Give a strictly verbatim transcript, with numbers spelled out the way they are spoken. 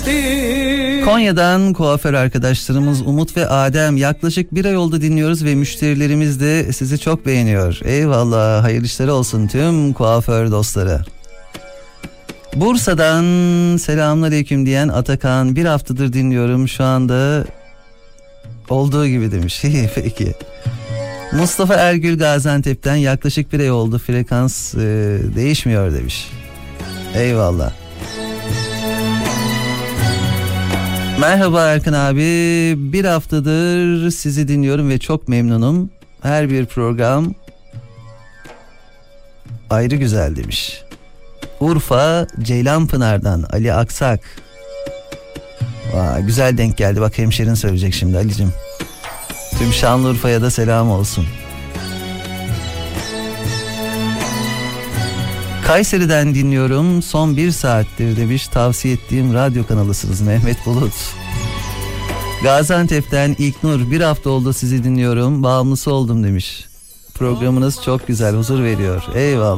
Konya'dan kuaför arkadaşlarımız Umut ve Adem yaklaşık bir ay oldu dinliyoruz ve müşterilerimiz de sizi çok beğeniyor. Eyvallah, hayırlı işler olsun tüm kuaför dostları. Bursa'dan selamünaleyküm diyen Atakan, bir haftadır dinliyorum şu anda olduğu gibi demiş. Peki. Mustafa Ergül Gaziantep'ten yaklaşık bir ay oldu, frekans e, değişmiyor demiş. Eyvallah. Merhaba Erkan abi, bir haftadır sizi dinliyorum ve çok memnunum. Her bir program ayrı güzel demiş. Urfa Ceylanpınar'dan Ali Aksak. Vay, güzel denk geldi, bak hemşerin söyleyecek şimdi Ali'cim. Tüm Şanlıurfa'ya da selam olsun. Kayseri'den dinliyorum son bir saattir demiş, tavsiye ettiğim radyo kanalısınız Mehmet Bulut. Gaziantep'ten İlknur, bir hafta oldu sizi dinliyorum, bağımlısı oldum demiş. Programınız çok güzel, huzur veriyor. Eyvallah.